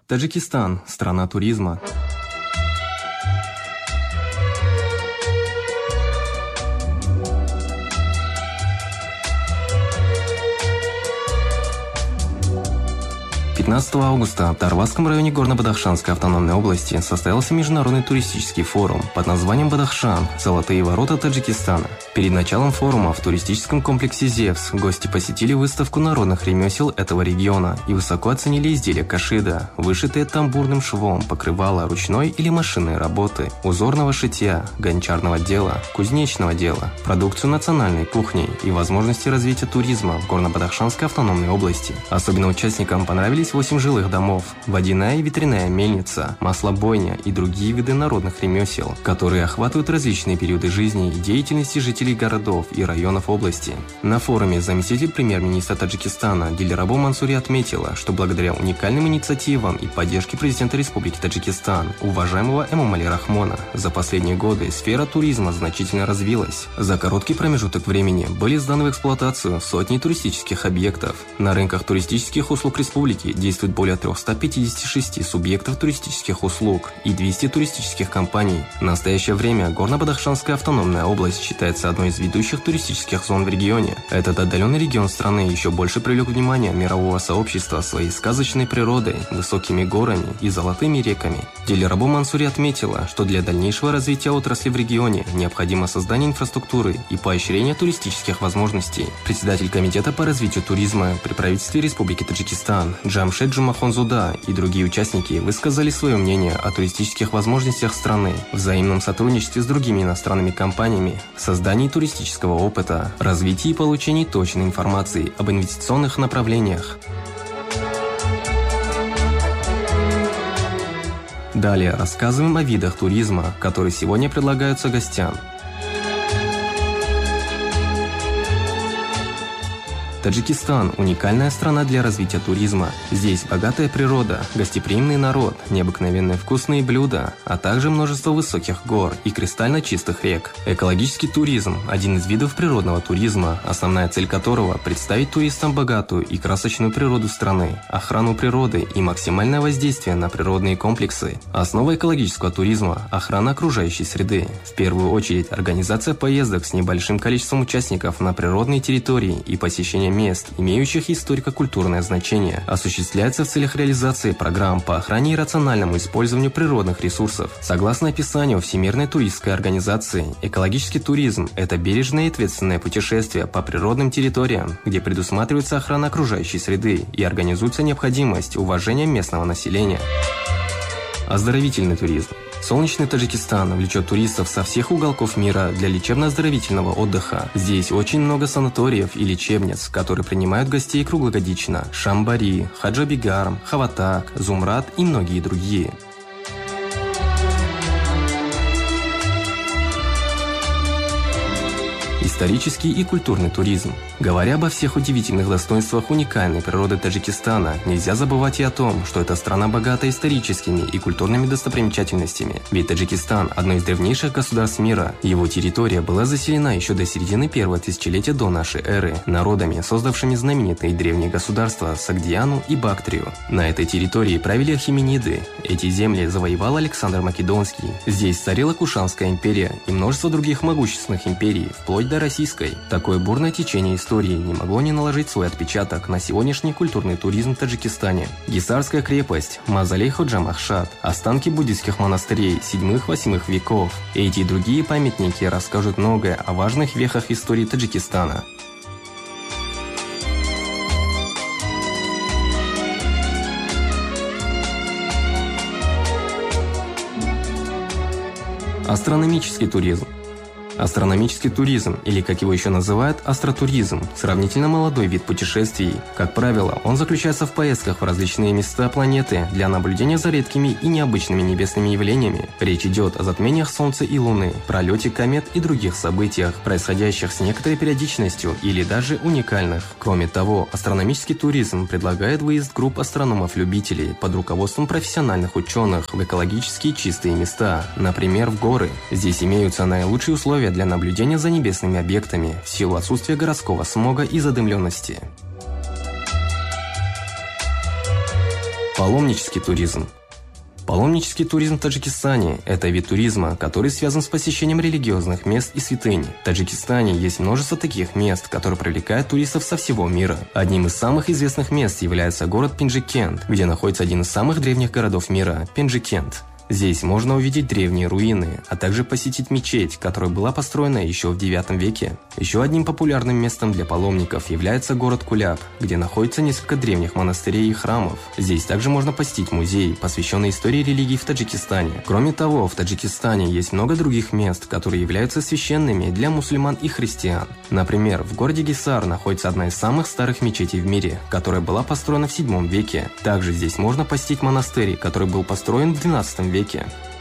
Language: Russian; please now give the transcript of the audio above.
Таджикистан – страна туризма. Августа в Тарвасском районе Горно-Бадахшанской автономной области состоялся международный туристический форум под названием «Бадахшан. Золотые ворота Таджикистана». Перед началом форума в туристическом комплексе «Зевс» гости посетили выставку народных ремесел этого региона и высоко оценили изделия кашида, вышитые тамбурным швом, покрывала ручной или машинной работы, узорного шитья, гончарного дела, кузнечного дела, продукцию национальной кухни и возможности развития туризма в Горно-Бадахшанской автономной области. Особенно участникам понравились 8 жилых домов, водяная и ветряная мельница, маслобойня и другие виды народных ремесел, которые охватывают различные периоды жизни и деятельности жителей городов и районов области. На форуме заместитель премьер-министра Таджикистана Дилрабо Мансури отметила, что благодаря уникальным инициативам и поддержке президента Республики Таджикистан, уважаемого Эмомали Рахмона, за последние годы сфера туризма значительно развилась. За короткий промежуток времени были сданы в эксплуатацию сотни туристических объектов. На рынках туристических услуг республики действует более 356 субъектов туристических услуг и 200 туристических компаний. В настоящее время Горно-Бадахшанская автономная область считается одной из ведущих туристических зон в регионе. Этот отдаленный регион страны еще больше привлек внимание мирового сообщества своей сказочной природой, высокими горами и золотыми реками. Дилрабо Мансури отметила, что для дальнейшего развития отрасли в регионе необходимо создание инфраструктуры и поощрение туристических возможностей. Председатель комитета по развитию туризма при правительстве Республики Таджикистан Джамшед Джумахонзуда и другие участники высказали свое мнение о туристических возможностях страны, взаимном сотрудничестве с другими иностранными компаниями, создании туристического опыта, развитии и получении точной информации об инвестиционных направлениях. Далее рассказываем о видах туризма, которые сегодня предлагаются гостям. Таджикистан – уникальная страна для развития туризма. Здесь богатая природа, гостеприимный народ, необыкновенные вкусные блюда, а также множество высоких гор и кристально чистых рек. Экологический туризм – один из видов природного туризма, основная цель которого – представить туристам богатую и красочную природу страны, охрану природы и максимальное воздействие на природные комплексы. Основа экологического туризма – охрана окружающей среды. В первую очередь, организация поездок с небольшим количеством участников на природные территории и посещение мест, имеющих историко-культурное значение, осуществляется в целях реализации программ по охране и рациональному использованию природных ресурсов. Согласно описанию Всемирной туристской организации, экологический туризм – это бережное и ответственное путешествие по природным территориям, где предусматривается охрана окружающей среды и организуется необходимость уважения местного населения. Оздоровительный туризм. Солнечный Таджикистан влечет туристов со всех уголков мира для лечебно-оздоровительного отдыха. Здесь очень много санаториев и лечебниц, которые принимают гостей круглогодично. Шамбари, Хаджабигарм, Хаватак, Зумрад и многие другие. Исторический и культурный туризм. Говоря обо всех удивительных достоинствах уникальной природы Таджикистана, нельзя забывать и о том, что эта страна богата историческими и культурными достопримечательностями. Ведь Таджикистан – одно из древнейших государств мира. Его территория была заселена еще до середины первого тысячелетия до нашей эры народами, создавшими знаменитые древние государства Согдиану и Бактрию. На этой территории правили ахемениды. Эти земли завоевал Александр Македонский. Здесь царила Кушанская империя и множество других могущественных империй, вплоть до российской. Такое бурное течение истории не могло не наложить свой отпечаток на сегодняшний культурный туризм в Таджикистане. Гисарская крепость, мавзолей Ходжа Махшад, останки буддийских монастырей 7-8 веков. Эти и другие памятники расскажут многое о важных вехах истории Таджикистана. Астрономический туризм. Астрономический туризм, или как его еще называют, астротуризм, сравнительно молодой вид путешествий. Как правило, он заключается в поездках в различные места планеты для наблюдения за редкими и необычными небесными явлениями. Речь идет о затмениях Солнца и Луны, пролете комет и других событиях, происходящих с некоторой периодичностью или даже уникальных. Кроме того, астрономический туризм предлагает выезд групп астрономов-любителей под руководством профессиональных ученых в экологически чистые места, например, в горы. Здесь имеются наилучшие условия для наблюдения за небесными объектами в силу отсутствия городского смога и задымленности. Паломнический туризм. Паломнический туризм в Таджикистане – это вид туризма, который связан с посещением религиозных мест и святынь. В Таджикистане есть множество таких мест, которые привлекают туристов со всего мира. Одним из самых известных мест является город Пенджикент, где находится один из самых древних городов мира – Пенджикент. Здесь можно увидеть древние руины, а также посетить мечеть, которая была построена еще в IX веке. Еще одним популярным местом для паломников является город Куляб, где находится несколько древних монастырей и храмов. Здесь также можно посетить музей, посвященный истории религий в Таджикистане. Кроме того, в Таджикистане есть много других мест, которые являются священными для мусульман и христиан. Например, в городе Гисар находится одна из самых старых мечетей в мире, которая была построена в VII веке. Также здесь можно посетить монастырь, который был построен в XII веке.